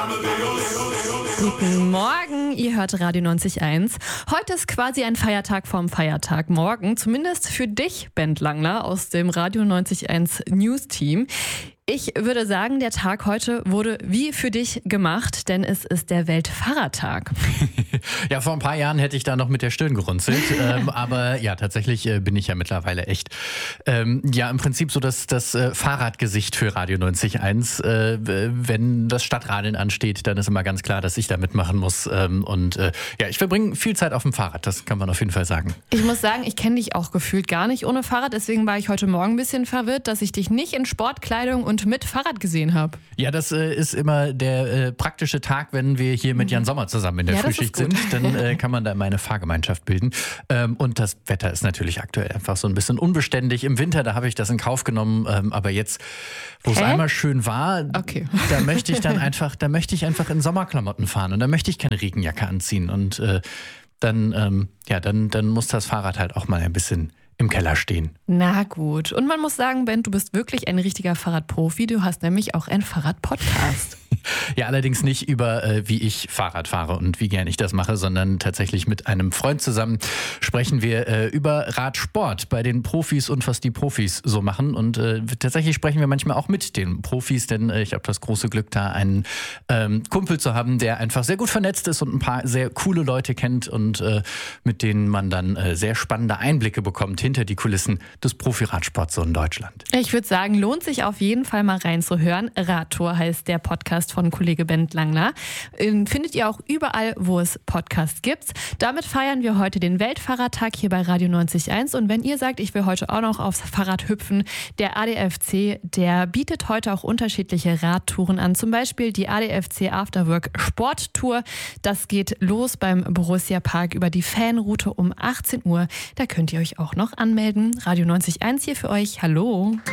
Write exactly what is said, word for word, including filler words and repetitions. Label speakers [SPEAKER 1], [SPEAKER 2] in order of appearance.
[SPEAKER 1] Guten Morgen, ihr hört Radio neunzig Komma eins. Heute ist quasi ein Feiertag vorm Feiertag. Morgen, zumindest für dich, Bent Langler aus dem Radio neunzig Komma eins News Team. Ich würde sagen, der Tag heute wurde wie für dich gemacht, denn es ist der Weltfahrradtag.
[SPEAKER 2] Ja, vor ein paar Jahren hätte ich da noch mit der Stirn gerunzelt. ähm, aber ja, tatsächlich äh, bin ich ja mittlerweile echt, ähm, ja, im Prinzip so das, das äh, Fahrradgesicht für Radio neunzig Komma eins. Äh, wenn das Stadtradeln ansteht, dann ist immer ganz klar, dass ich da mitmachen muss. Ähm, und äh, ja, ich verbringe viel Zeit auf dem Fahrrad, das kann man auf jeden Fall sagen.
[SPEAKER 1] Ich muss sagen, ich kenne dich auch gefühlt gar nicht ohne Fahrrad. Deswegen war ich heute Morgen ein bisschen verwirrt, dass ich dich nicht in Sportkleidung und mit Fahrrad gesehen habe.
[SPEAKER 2] Ja, das äh, ist immer der äh, praktische Tag, wenn wir hier mit Jan Sommer zusammen in der
[SPEAKER 1] Ja, das
[SPEAKER 2] Frühschicht
[SPEAKER 1] ist gut.
[SPEAKER 2] sind. Dann äh, kann man da immer eine Fahrgemeinschaft bilden. Ähm, und das Wetter ist natürlich aktuell einfach so ein bisschen unbeständig. Im Winter, da habe ich das in Kauf genommen. Ähm, aber jetzt, wo es
[SPEAKER 1] Hä?
[SPEAKER 2] einmal schön war,
[SPEAKER 1] Okay.
[SPEAKER 2] da möchte ich dann einfach, da möchte ich einfach in Sommerklamotten fahren. Und da möchte ich keine Regenjacke anziehen. Und äh, dann, ähm, ja, dann, dann muss das Fahrrad halt auch mal ein bisschen im Keller stehen.
[SPEAKER 1] Na gut. Und man muss sagen, Ben, du bist wirklich ein richtiger Fahrradprofi. Du hast nämlich auch einen Fahrradpodcast.
[SPEAKER 2] Ja, allerdings nicht über, äh, wie ich Fahrrad fahre und wie gern ich das mache, sondern tatsächlich mit einem Freund zusammen sprechen wir äh, über Radsport bei den Profis und was die Profis so machen. Und äh, tatsächlich sprechen wir manchmal auch mit den Profis, denn äh, ich habe das große Glück, da einen ähm, Kumpel zu haben, der einfach sehr gut vernetzt ist und ein paar sehr coole Leute kennt und äh, mit denen man dann äh, sehr spannende Einblicke bekommt hinter die Kulissen des Profi-Radsports so in Deutschland.
[SPEAKER 1] Ich würde sagen, lohnt sich auf jeden Fall mal reinzuhören. Radtour heißt der Podcast von Kollege Bent Langler. Findet ihr auch überall, wo es Podcasts gibt. Damit feiern wir heute den Weltfahrradtag hier bei Radio neunzig Komma eins. Und wenn ihr sagt, ich will heute auch noch aufs Fahrrad hüpfen, der A D F C, der bietet heute auch unterschiedliche Radtouren an. Zum Beispiel die A D F C Afterwork Sporttour. Das geht los beim Borussia Park über die Fanroute um achtzehn Uhr. Da könnt ihr euch auch noch anmelden. Radio neunzig Komma eins hier für euch. Hallo.